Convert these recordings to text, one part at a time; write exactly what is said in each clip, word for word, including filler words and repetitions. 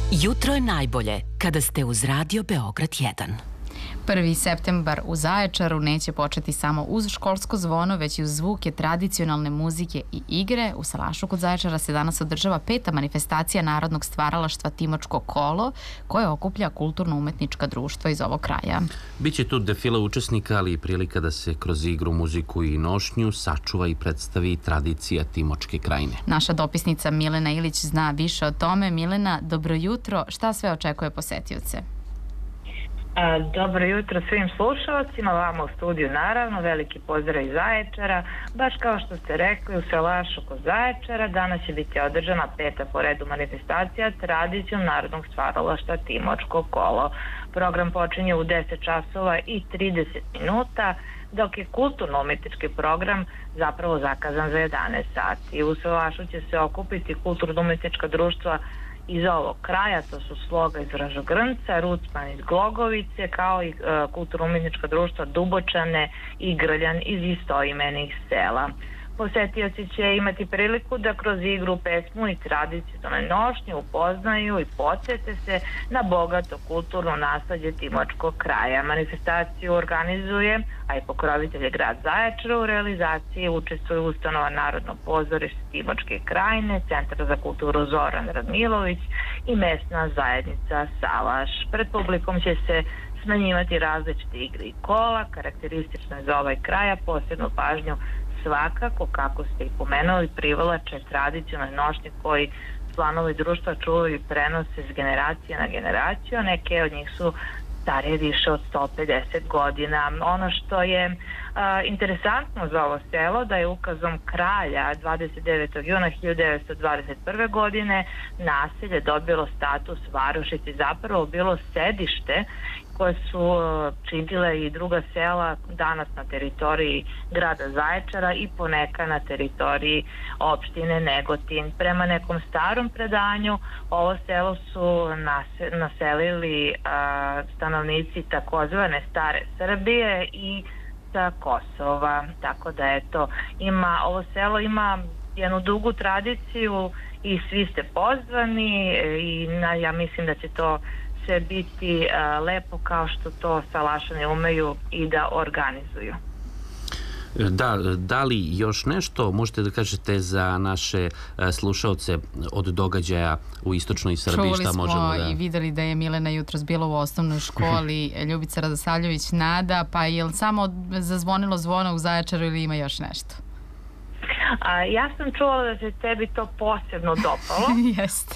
Jutro je najbolje kada ste uz Radio Beograd jedan. prvi septembar u Zaječaru neće početi samo uz školsko zvono, već i uz zvuke tradicionalne muzike i igre. U Salašu kod Zaječara se danas održava peta manifestacija narodnog stvaralaštva Timočko kolo, koje okuplja kulturno-umetnička društva iz ovog kraja. Biće tu defila učesnika, ali i prilika da se kroz igru, muziku i nošnju sačuva i predstavi tradicija Timočke krajine. Naša dopisnica Milena Ilić zna više o tome. Milena, dobro jutro. Šta sve očekuje posetioce? Dobro jutro svim slušalcima, vama u studiju naravno, veliki pozdrav iz Zaječara. Baš kao što ste rekli, u Salašu kod Zaječara danas će biti održana peta po redu manifestacija tradicijom narodnog stvaralaštva Timočko kolo. Program počinje u deset časova i trideset minuta, dok je kulturno-umetnički program zapravo zakazan za jedanaest sati. U Salašu će se okupiti kulturno-umetnička društva iz ovog kraja, to su Sloga iz Vražogrnca, Rucman iz Glogovice, kao i e, kulturno-umetnička društva Dubočane i Grljan iz istoimenih sela. Posetioci će imati priliku da kroz igru, pesmu i tradicionalne nošnje upoznaju i podsjete se na bogato kulturno nasleđe Timočkog kraja. Manifestaciju organizuje, a i pokrovitelj je grad Zaječar. U realizaciji učestvuje ustanova Narodno pozorište Timočke krajine, Centar za kulturu Zoran Radmilović i mesna zajednica Salaš. Pred publikom će se smenjivati različite igre i kola, karakteristične za ovaj kraj, posebnu pažnju svakako, kako ste i pomenuli, privlače tradicionalne nošnje koji članovi društva čuvaju i prenose s generacije na generaciju, a neke od njih su starije više od sto pedeset godina. Ono što je a, interesantno za ovo selo, da je ukazom kralja dvadeset devetog juna hiljadu devetsto dvadeset prve. godine naselje dobilo status varošice, zapravo bilo sedište koje su činile i druga sela danas na teritoriji grada Zaječara i poneka na teritoriji opštine Negotin. Prema nekom starom predanju ovo selo su naselili a, stanovnici takozvane stare Srbije i sa Kosova, tako da eto, ima, ovo selo ima jednu dugu tradiciju i svi ste pozvani i na, ja mislim da će to će biti a, lepo kao što to Salašani umeju i da organizuju. Da, da li još nešto možete da kažete za naše slušaoce od događaja u istočnoj Srbiji? Čuli šta smo možemo da... i videli da je Milena jutros bila u osnovnoj školi Ljubica Radosavljević Nada, pa je li samo zazvonilo zvono u Zaječaru ili ima još nešto? A, ja sam čula da se tebi to posebno dopalo. Jeste.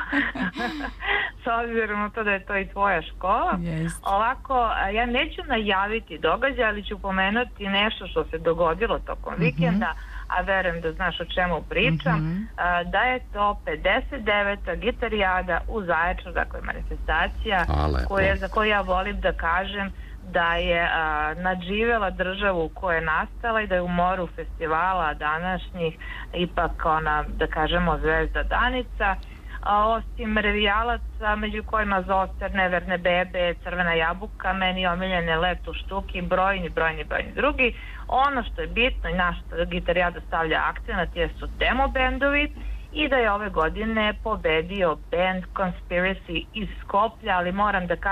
S obzirom na to da je to i tvoja škola. Jeste. Ovako, ja neću najaviti događaj, ali ću pomenuti nešto što se dogodilo tokom mm-hmm. vikenda, a verujem da znaš o čemu pričam, mm-hmm. a, da je to pedeset deveta gitarijada u Zaječaru, dakle manifestacija koje, za koju ja volim da kažem da je a, nadživjela državu koja je nastala i da je u moru festivala današnjih ipak ona, da kažemo, zvezda Danica. A, osim revijalaca, među kojima Zoster, Neverne bebe, Crvena jabuka, meni omiljene Let u štuki, brojni, brojni, brojni drugi. Ono što je bitno i naš gitarijada stavlja akcenat jesu demo bendovi i da je ove godine pobedio band Conspiracy iz Skoplja, ali moram da kažem